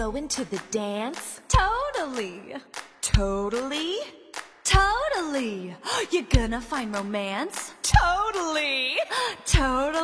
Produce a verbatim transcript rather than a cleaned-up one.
going to the dance? Totally. Totally? Totally. You're gonna find romance? Totally! Totally.